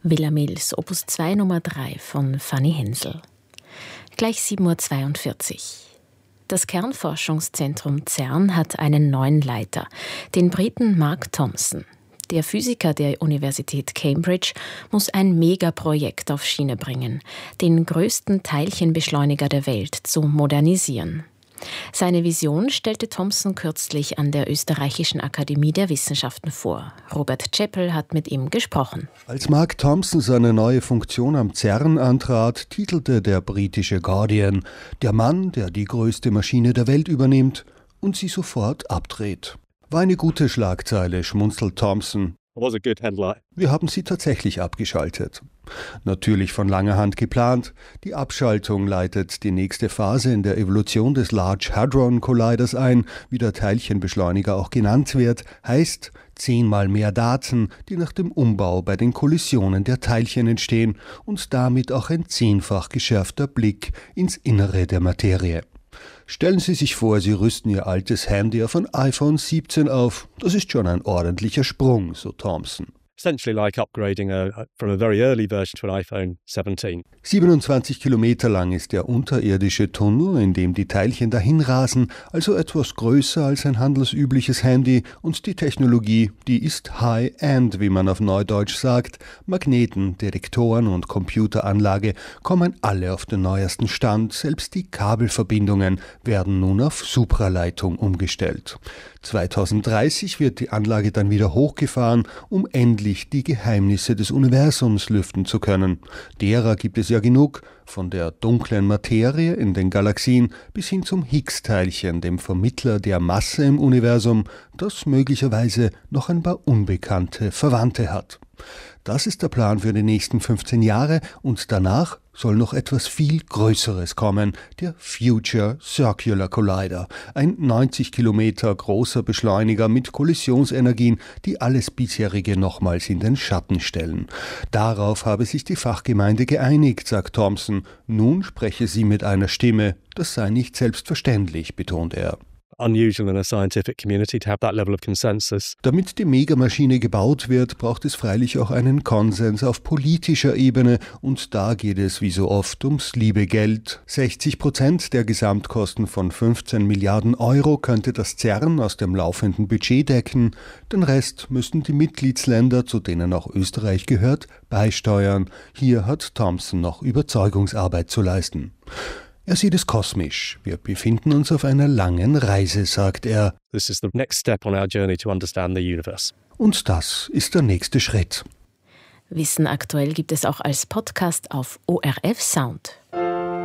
Villa Mills, Opus 2 Nummer 3 von Fanny Hensel. Gleich 7.42 Uhr. Das Kernforschungszentrum CERN hat einen neuen Leiter, den Briten Mark Thompson. Der Physiker der Universität Cambridge muss ein Megaprojekt auf Schiene bringen, den größten Teilchenbeschleuniger der Welt zu modernisieren. Seine Vision stellte Thompson kürzlich an der Österreichischen Akademie der Wissenschaften vor. Robert Chappell hat mit ihm gesprochen. Als Mark Thompson seine neue Funktion am CERN antrat, titelte der britische Guardian: Der Mann, der die größte Maschine der Welt übernimmt und sie sofort abdreht. War eine gute Schlagzeile, schmunzelt Thompson. Wir haben sie tatsächlich abgeschaltet. Natürlich von langer Hand geplant. Die Abschaltung leitet die nächste Phase in der Evolution des Large Hadron Colliders ein, wie der Teilchenbeschleuniger auch genannt wird, heißt 10-mal mehr Daten, die nach dem Umbau bei den Kollisionen der Teilchen entstehen und damit auch ein 10-fach geschärfter Blick ins Innere der Materie. Stellen Sie sich vor, Sie rüsten Ihr altes Handy auf ein iPhone 17 auf. Das ist schon ein ordentlicher Sprung, so Thompson. Essentially like upgrading from a very early version to an iPhone 17. 27 Kilometer lang ist der unterirdische Tunnel, in dem die Teilchen dahinrasen, also etwas größer als ein handelsübliches Handy, und die Technologie, die ist High-End, wie man auf Neudeutsch sagt. Magneten, Detektoren und Computeranlage kommen alle auf den neuesten Stand, selbst die Kabelverbindungen werden nun auf Supraleitung umgestellt. 2030 wird die Anlage dann wieder hochgefahren, um endlich die Geheimnisse des Universums lüften zu können. Derer gibt es ja genug, von der dunklen Materie in den Galaxien bis hin zum Higgs-Teilchen, dem Vermittler der Masse im Universum, das möglicherweise noch ein paar unbekannte Verwandte hat. Das ist der Plan für die nächsten 15 Jahre und danach soll noch etwas viel Größeres kommen, der Future Circular Collider, ein 90 Kilometer großer Beschleuniger mit Kollisionsenergien, die alles bisherige nochmals in den Schatten stellen. Darauf habe sich die Fachgemeinde geeinigt, sagt Thompson. Nun spreche sie mit einer Stimme, das sei nicht selbstverständlich, betont er. Unusual in a scientific community to have that level of consensus. Damit die Megamaschine gebaut wird, braucht es freilich auch einen Konsens auf politischer Ebene und da geht es wie so oft ums liebe Geld. 60% der Gesamtkosten von 15 Milliarden Euro könnte das CERN aus dem laufenden Budget decken. Den Rest müssten die Mitgliedsländer, zu denen auch Österreich gehört, beisteuern. Hier hat Thompson noch Überzeugungsarbeit zu leisten. Er sieht es kosmisch. Wir befinden uns auf einer langen Reise, sagt er. This is the next step on our journey to understand the universe. Und das ist der nächste Schritt. Wissen aktuell gibt es auch als Podcast auf ORF Sound.